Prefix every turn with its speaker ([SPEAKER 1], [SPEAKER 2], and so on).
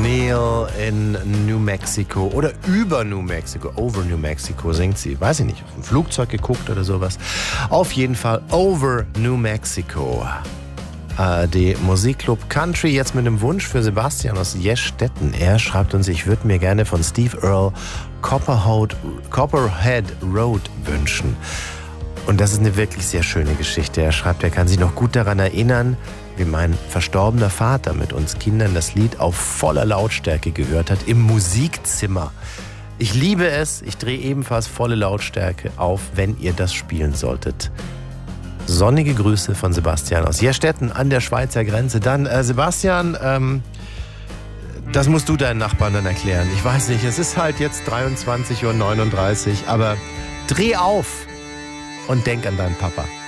[SPEAKER 1] Camille in New Mexico oder über New Mexico, over New Mexico singt sie. Weiß ich nicht, auf dem Flugzeug geguckt oder sowas. Auf jeden Fall over New Mexico. ARD Musikclub Country, jetzt mit einem Wunsch für Sebastian aus Jestetten. Er schreibt uns, ich würde mir gerne von Steve Earle Copperhead Road wünschen. Und das ist eine wirklich sehr schöne Geschichte. Er schreibt, er kann sich noch gut daran erinnern, wie mein verstorbener Vater mit uns Kindern das Lied auf voller Lautstärke gehört hat, im Musikzimmer. Ich liebe es, ich drehe ebenfalls volle Lautstärke auf, wenn ihr das spielen solltet. Sonnige Grüße von Sebastian aus Jestetten an der Schweizer Grenze. Dann, Sebastian, das musst du deinen Nachbarn dann erklären. Ich weiß nicht, es ist halt jetzt 23:39 Uhr, aber dreh auf und denk an deinen Papa.